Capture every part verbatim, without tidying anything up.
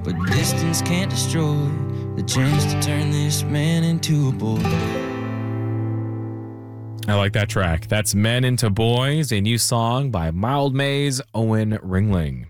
but distance can't destroy the chance to turn this man into a boy. I like that track. That's Men Into Boys, a new song by Mildmay's Owen Ringling.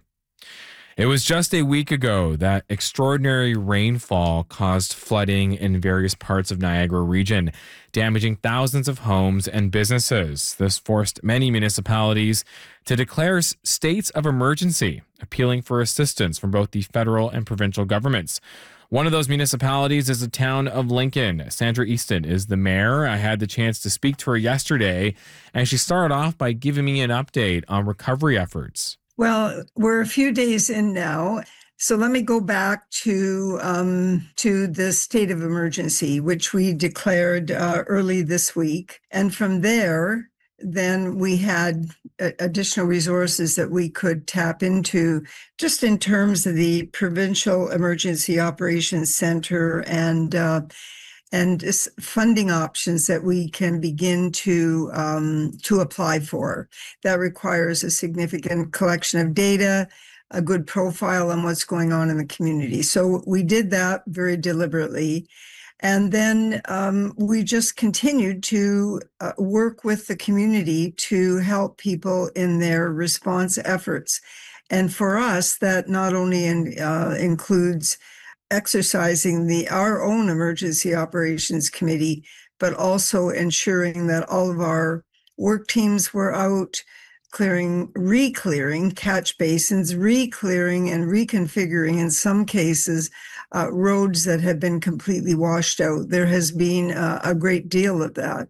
It was just a week ago that extraordinary rainfall caused flooding in various parts of Niagara region, damaging thousands of homes and businesses. This forced many municipalities to declare states of emergency, appealing for assistance from both the federal and provincial governments. One of those municipalities is the town of Lincoln. Sandra Easton is the mayor. I had the chance to speak to her yesterday, and she started off by giving me an update on recovery efforts. Well, we're a few days in now. So let me go back to um, to the state of emergency, which we declared uh, early this week. And from there, then we had additional resources that we could tap into just in terms of the Provincial Emergency Operations Center and uh, and funding options that we can begin to um, to apply for. That requires a significant collection of data, a good profile on what's going on in the community. So we did that very deliberately. And then um, we just continued to uh, work with the community to help people in their response efforts. And for us, that not only in, uh, includes exercising the our own emergency operations committee, but also ensuring that all of our work teams were out clearing, re-clearing catch basins, re-clearing and reconfiguring in some cases uh, roads that have been completely washed out. There has been uh, a great deal of that.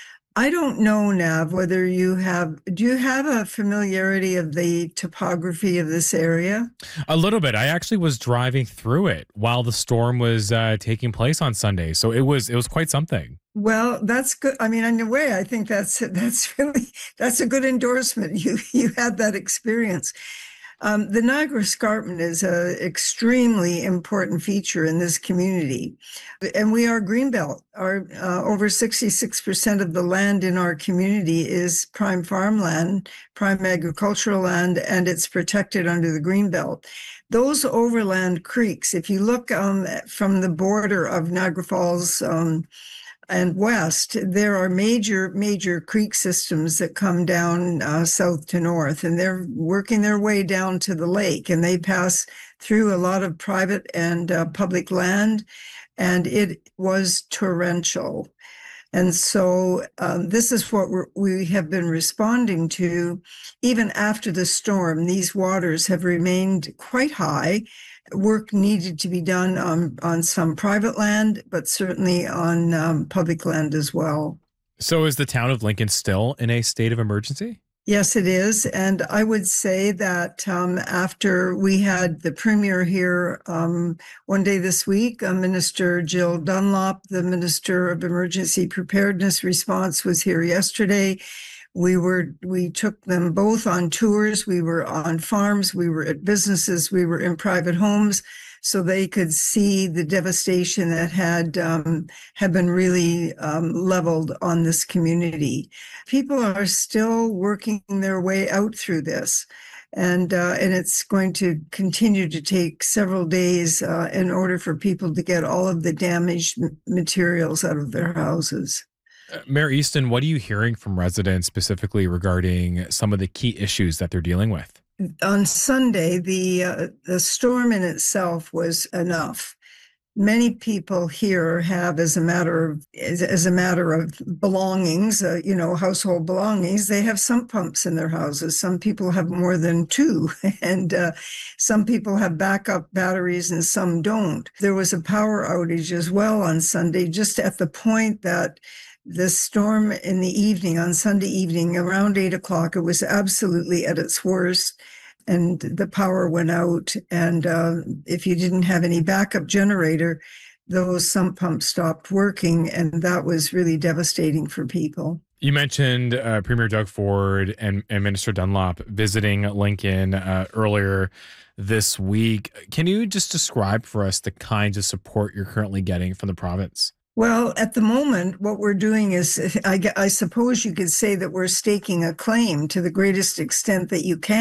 I don't know, Nav, whether you have, do you have a familiarity of the topography of this area? A little bit. I actually was driving through it while the storm was uh, taking place on Sunday. So it was, it was quite something. Well, that's good. I mean, in a way, I think that's, that's really, that's a good endorsement. You, you had that experience. Um, the Niagara Escarpment is an extremely important feature in this community. And we are Greenbelt. Our uh, over sixty-six percent of the land in our community is prime farmland, prime agricultural land, and it's protected under the Greenbelt. Those overland creeks, if you look um, from the border of Niagara Falls um, and west, there are major, major creek systems that come down uh, south to north, and they're working their way down to the lake, and they pass through a lot of private and uh, public land, and it was torrential. And so um, this is what we're, we have been responding to. Even after the storm, these waters have remained quite high. Work needed to be done on, on some private land, but certainly on um, public land as well. So is the town of Lincoln still in a state of emergency? Yes, it is. And I would say that um, after we had the premier here um, one day this week, uh, Minister Jill Dunlop, the Minister of Emergency Preparedness Response, was here yesterday. We were, we took them both on tours. We were on farms, we were at businesses, we were in private homes, so they could see the devastation that had um, had been really um, leveled on this community. People are still working their way out through this, and uh, and it's going to continue to take several days uh, in order for people to get all of the damaged materials out of their houses. Mayor Easton, what are you hearing from residents specifically regarding some of the key issues that they're dealing with? On Sunday, the uh, the storm in itself was enough. Many people here have, as a matter of as, as a matter of belongings, uh, you know, household belongings, they have sump pumps in their houses. Some people have more than two, and uh, some people have backup batteries and some don't. There was a power outage as well on Sunday, just at the point that the storm in the evening, on Sunday evening, around eight o'clock, it was absolutely at its worst, and the power went out. And uh, if you didn't have any backup generator, those sump pumps stopped working, and that was really devastating for people. You mentioned uh, Premier Doug Ford and, and Minister Dunlop visiting Lincoln uh, earlier this week. Can you just describe for us the kinds of support you're currently getting from the province? Well, at the moment, what we're doing is, I, I suppose you could say that we're staking a claim to the greatest extent that you can.